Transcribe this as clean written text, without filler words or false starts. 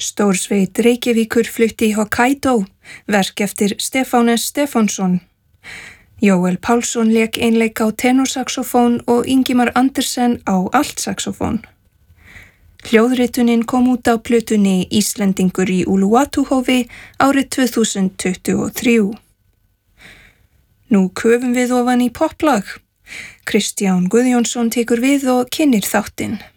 Stórsveit Reykjavíkur flutti Hokkaido, verk eftir Stefán S. Stefánsson. Jóel Pálsson lék einleik á tenorsaxofón og Ingimar Andersen á altsaxofón. Hljóðritunin kom út á plötunni Íslendingur í Uluwatu-hófi árið 2023. Nú köfum við ofan í poplag. Kristján Guðjónsson tekur við og kynnir þáttinn.